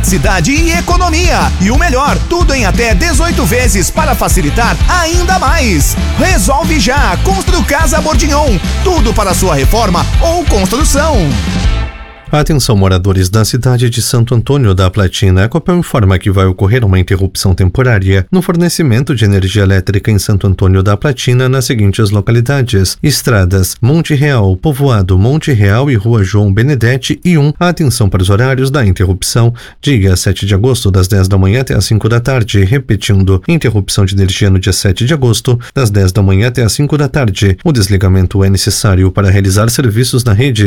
praticidade e economia. E o melhor, tudo em até 18 vezes para facilitar ainda mais. Resolve já, Construcasa Bordignon. Tudo para sua reforma ou construção. Atenção, moradores da cidade de Santo Antônio da Platina. A Copel informa que vai ocorrer uma interrupção temporária no fornecimento de energia elétrica em Santo Antônio da Platina nas seguintes localidades: Estradas, Monte Real, Povoado Monte Real e Rua João Benedetti e 1. Atenção para os horários da interrupção: dia 7 de agosto, das 10 da manhã até as 5 da tarde. Repetindo, interrupção de energia no dia 7 de agosto, das 10 da manhã até as 5 da tarde. O desligamento é necessário para realizar serviços na rede